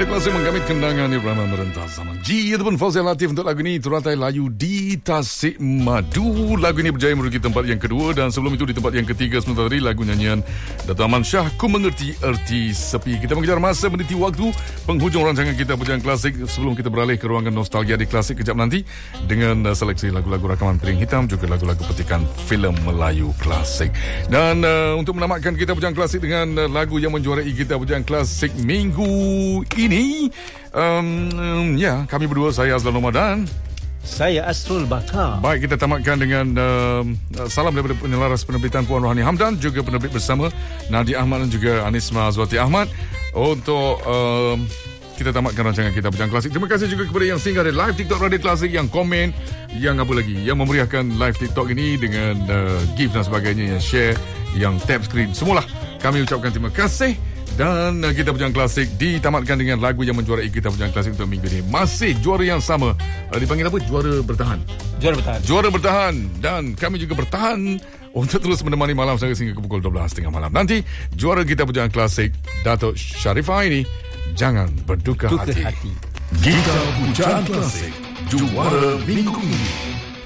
Kita Klasik menggamit kendangan Irama merentas zaman G ataupun Fauzia Latif untuk lagu ini Teratai Layu di Tasik Madu. Lagu ini berjaya merugi tempat yang kedua, dan sebelum itu di tempat yang ketiga sebentar tadi lagu nyanyian Dato' Aman Shah, Ku Mengerti Erti Sepi. Kita mengejar masa meniti waktu penghujung rancangan kita Pujian Klasik sebelum kita beralih ke ruangan nostalgia di Klasik kejap nanti dengan seleksi lagu-lagu rakaman piring hitam, juga lagu-lagu petikan filem Melayu klasik. Dan untuk menamatkan kita Pujian Klasik dengan lagu yang menjuarai kita Pujian Klasik minggu ini, kami berdua, saya Azlan Omar dan saya Asrul Bakar. Baik, kita tamatkan dengan salam daripada penyelaras penerbitan Puan Rohani Hamdan, juga penerbit bersama Nadia Ahmad dan juga Anisma Azwati Ahmad, untuk kita tamatkan rancangan kita Pujian Klasik. Terima kasih juga kepada yang singgah dari live TikTok Radio Klasik, yang komen, yang apa lagi, yang memeriahkan live TikTok ini dengan gift dan sebagainya, yang share, yang tap screen, semualah kami ucapkan terima kasih. Dan kita Pujian Klasik ditamatkan dengan lagu yang menjuarai kita Pujian Klasik untuk minggu ini. Masih juara yang sama, dipanggil apa? Juara bertahan. Juara bertahan. Dan kami juga bertahan untuk terus menemani malam saya sehingga ke pukul 12.30 malam. Nanti juara kita Pujian Klasik, Dato' Sharifah ini, jangan berduka hati. Kita Pujian Klasik, juara minggu ini.